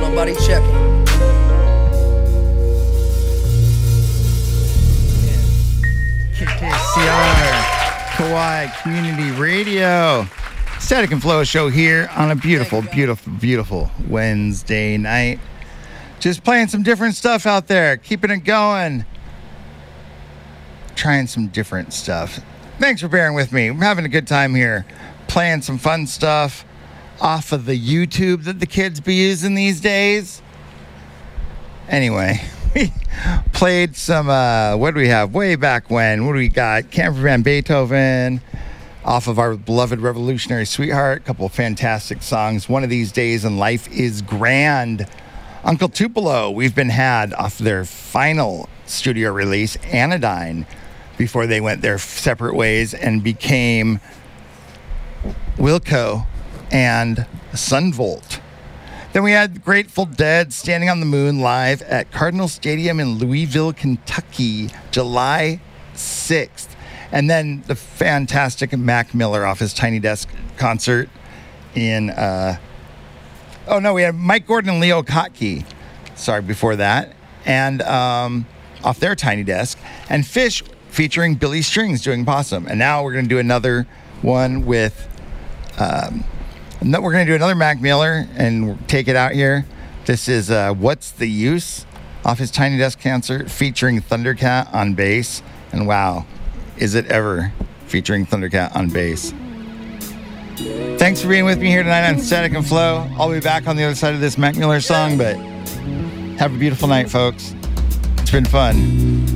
nobody checking. KKCR, Kauai Community Radio. Static and Flow show here on a beautiful, beautiful, beautiful Wednesday night. Just playing some different stuff out there, keeping it going. Trying some different stuff. Thanks for bearing with me. We're having a good time here. Playing some fun stuff off of the YouTube that the kids be using these days. Anyway, we played some, what do we have? Way back when. What do we got? Camper Van Beethoven off of our beloved Revolutionary Sweetheart. A couple of fantastic songs. One of These Days and Life is Grand. Uncle Tupelo, We've Been Had off their final studio release, Anodyne, before they went their separate ways and became Wilco and Sunvolt. Then we had Grateful Dead, Standing on the Moon live at Cardinal Stadium in Louisville, Kentucky, July 6th. And then the fantastic Mac Miller off his Tiny Desk concert in, we had Mike Gordon and Leo Kottke, before that. And off their Tiny Desk. And Fish featuring Billy Strings doing Possum. And now we're going to do another one with... we're going to do another Mac Miller and take it out here. This is What's the Use off his Tiny Desk concert featuring Thundercat on bass. And wow, is it ever featuring Thundercat on bass. Thanks for being with me here tonight on Static and Flow. I'll be back on the other side of this Mac Miller song, but have a beautiful night, folks. It's been fun.